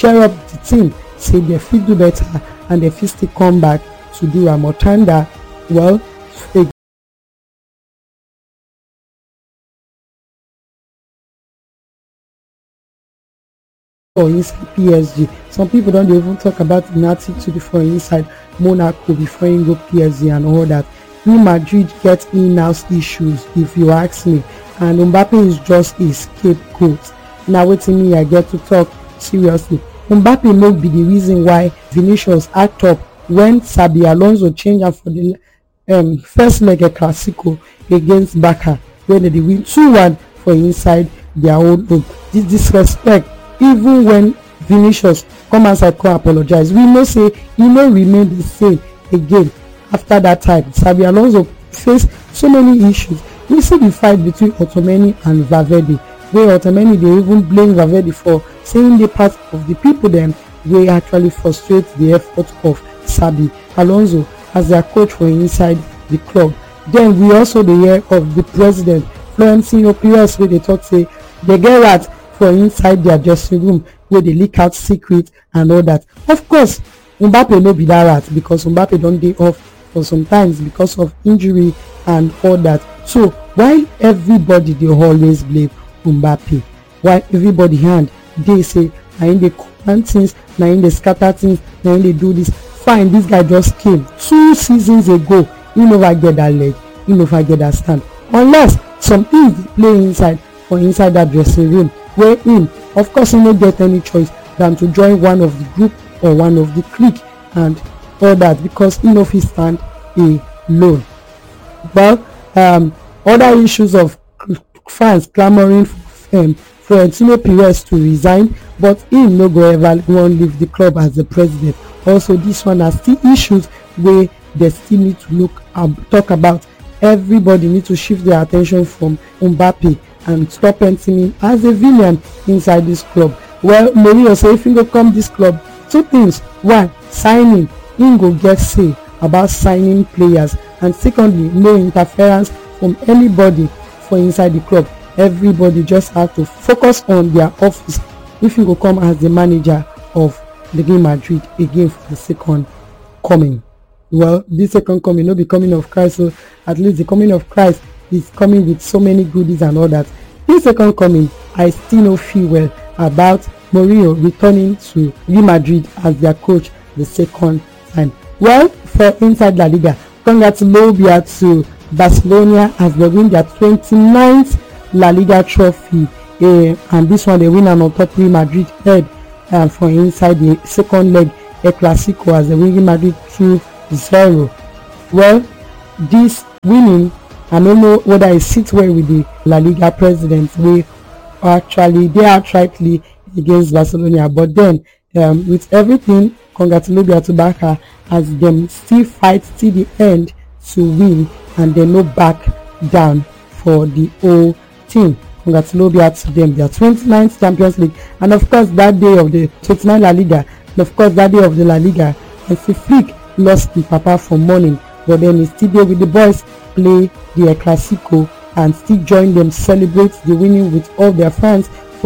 cheer up the team, say they fit do better and they fit still come back to do am. Otanda, well, for inside PSG. Some people don't even talk about an attitude for inside Monaco before he go PSG and all that. Real Madrid get in-house issues, if you ask me, and Mbappe is just a scapegoat. Now waiting me, I get to talk seriously. Mbappe may be the reason why Vinicius act up when Xabi Alonso changed am for the first leg of Clasico against Barca, where they win 2-1 for inside their own home. This disrespect. Even when Vinicius come outside come apologize, we know say he no remain the same again after that time. Xabi Alonso faced so many issues. We see the fight between Otamendi and Valverde, where Otamendi they even blame Valverde for saying the part of the people them they actually frustrate the effort of Xabi Alonso as their coach for inside the club. Then we also the hear of the president Florentino Perez, where they talk say they get rat for inside their dressing room where they leak out secret and all that. Of course, Mbappe no be that rat because Mbappe don't day off for sometimes because of injury and all that. So while everybody they always blame Mbappe, while everybody hand they say na in they command things, na in they scatter things, na in they do this. Fine, this guy just came 2 seasons ago. He never get that leg, he never get that stand. Unless some things they play inside or inside that dressing room, where in of course he no get any choice than to join one of the group or one of the clique and all that because he no fit stand alone. Well, other issues of fans clamoring for Florentino Perez to resign, but he no go ever wan leave the club as the president. Also, this one has still issues where they still need to talk about. Everybody need to shift their attention from Mbappe and stop painting him as a villain inside this club. Well, Mourinho say if he go come this club, 2 things: 1, signing, he go get say about signing players, and secondly, no interference from anybody for inside the club. Everybody just have to focus on their office if he go come as the manager of the Real Madrid again for the second coming. Well, this second coming no be coming of Christ, so at least the coming of Christ is coming with so many goodies and all that. This second coming, I still no feel well about Mourinho returning to Real Madrid as their coach the second time. Well, for inside La Liga, congratulations to Barcelona as they win their 29th La Liga trophy, and this one they win on top Real Madrid head for inside the second leg El Clasico as they win Real Madrid 2-0. Well, this winning, I don't know whether it sits well with the La Liga president. They are outrightly against Barcelona, but then with everything, congratulations to Barca as them still fight till the end to win and they no back down for the whole team. Congratulations to them, their 29th Champions League, and of course that day of the 29th La Liga, and of course that day of the La Liga, Hansi Flick lost the papa for morning, but then he still there with the boys, play the El Clasico and still join them celebrate the winning with all their fans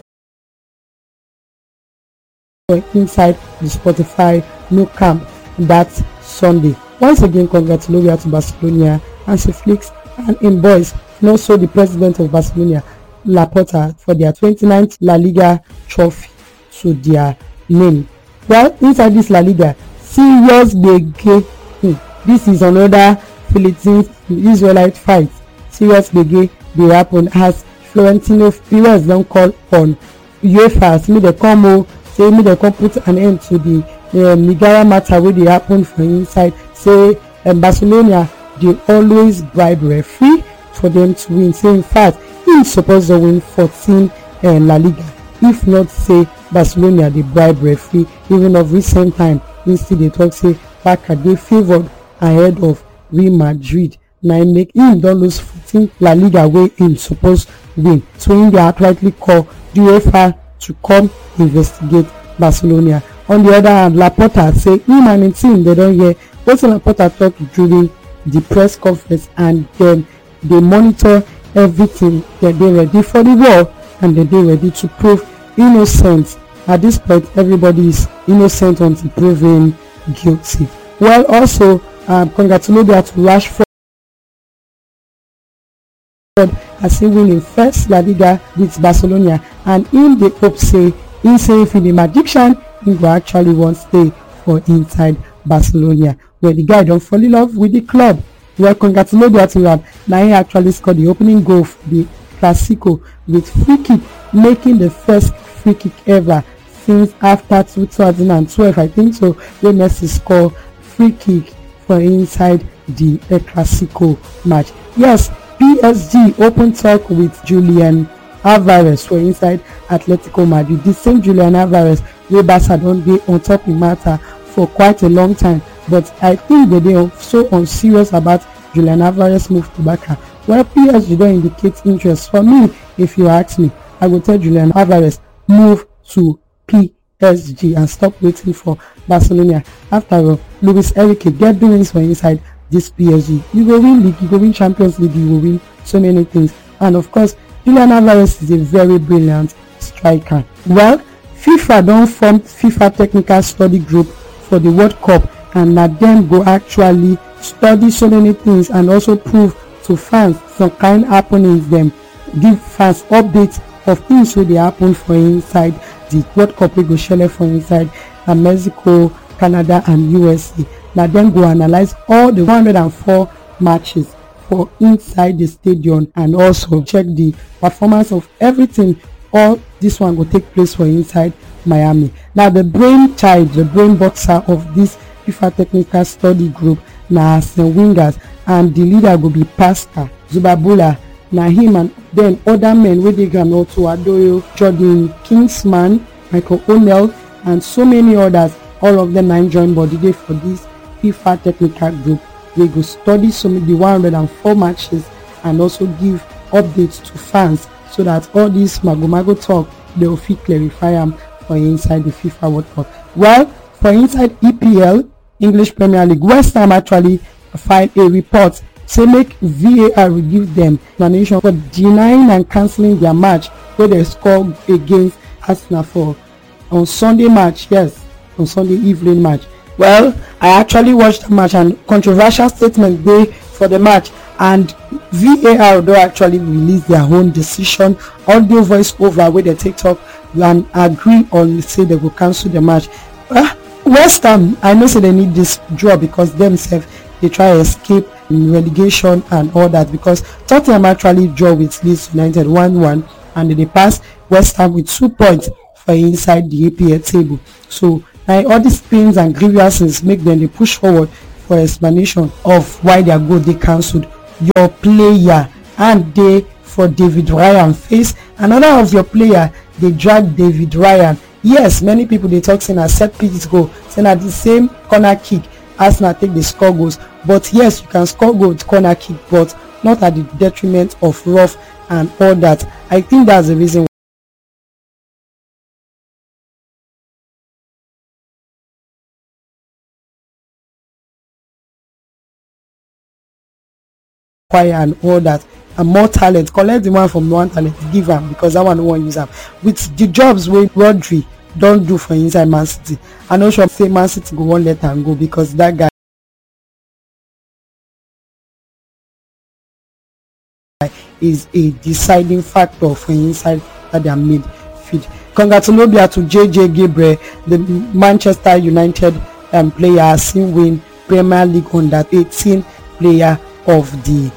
for inside the Spotify Nou Camp that Sunday. Once again, congratulations to Barcelona, Hansi Flick and in boys, and also the president of Barcelona, Laporta, for their 29th La Liga trophy to their name. Well, inside this La Liga, serious big this is another Philippines Israelite fight. Serious big they happen as Florentino Perez don't call on UEFA me they come say me they come put an end to the Nigara matter where they happen for inside. Say Barcelona they always bribe referee for them to win. Say in fact he's supposed to win 14 La Liga. If not, say Barcelona they bribe referee. Even of recent time, instead they talk say Barca they favored ahead of Real Madrid. Now make him don't lose 14 La Liga where him supposed win. So in they outrightly call the UEFA to come investigate Barcelona. On the other hand, Laporta say him and his team they don't hear what Laporta talk during the press conference, and then they monitor everything. That they ready for the war and that they ready to prove innocent at this point everybody is innocent until proven guilty. Well, also congratulations to Rashford as he win in first La Liga with Barcelona, and in the hope say if he be magician, he will actually want stay for inside Barcelona, where the guy don't fall in love with the club. Well, congratulations to him. Now he actually scored the opening goal for the Clasico with free kick, making the first free kick ever since after 2012, I think so, when Messi scored free kick for inside the Clasico match. Yes, PSG open talk with Julian Alvarez for inside Atletico Madrid. The same Julian Alvarez wey Barca don dey on top the matter for quite a long time, but I think they dey so unserious about Julian Alvarez move to Barca. Well, PSG don indicate interest. For me, if you ask me, I will tell Julian Alvarez move to PSG and stop waiting for Barcelona. After all, Luis Enrique get doings for inside this PSG. You go win league, you go win Champions League, you go win so many things. And of course, Julian Alvarez is a very brilliant striker. Well, FIFA don form FIFA technical study group for the World Cup, and na dem go actually study so many things and also prove to fans some kind happenings, dem give fans updates of things wey dey happen for inside the World Cup wey go shele for inside Mexico, Canada and USA. Na dem go analyze all the 104 matches for inside the stadium and also check the performance of everything. All this one will take place for inside Miami. Now the brain boxer of this FIFA technical study group na Arsene Wenger, and the leader will be Pascal Zubabula. Na him and then other men wey dey ground, also Adoyo, Jordan Kingsman, Michael O'Neill and so many others. All of them are join body dey for this FIFA technical group. They go study some of the 104 matches and also give updates to fans, so that all this mago talk they will fit clarify them for inside the FIFA World Cup. Well, for inside EPL, English Premier League, West Ham actually filed a report say make VAR will give them explanation for denying and cancelling their match where they score against Arsenal for on Sunday match. Yes, on Sunday evening match. Well, I actually watched the match, and controversial statement dey for the match, and VAR don actually release their own decision, audio voice over wey they take talk and agree on say they go cancel the match. West Ham, I know say they need this draw because themselves they try escape relegation and all that, because Tottenham actually draw with Leeds United 1-1 and they pass West Ham with 2 points for inside the EPL table. So all these pains and grievances make them they push forward for explanation of why their goal they cancelled. Your player and they for David Ryan face another of your player, they drag David Ryan. Yes, many people they talk saying a set piece goal, saying at the same corner kick Arsenal take the score goals, but yes, you can score goals corner kick, but not at the detriment of rough and all that. I think that's the reason why and all that, and more talent, collect the one from one talent, give am, because that one no wan use am with the jobs wey Rodri don do for inside Man City. I no sure say Man City go wan let am go, because that guy is a deciding factor for inside their midfield. Congratulations to JJ Gabriel, the Manchester United player, has seen win Premier League under 18 player of the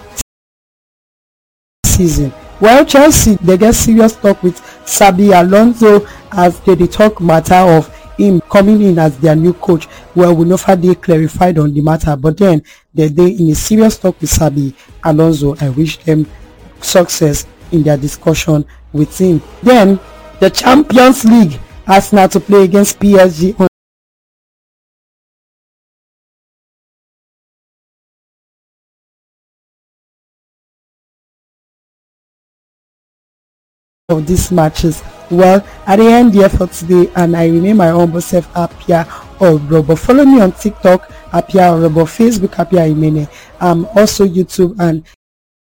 season. Well, Chelsea they get serious talk with Xabi Alonso as they talk matter of him coming in as their new coach. Well, we never they clarified on the matter, but then they in a serious talk with Xabi Alonso. I wish them success in their discussion with him. Then the Champions League, Arsenal to play against PSG on of these matches. Well, at the end here for today, and I remain my humble self, Apia Orobo. Follow me on TikTok, Apia Orobo, Facebook, Apia Imene, also YouTube and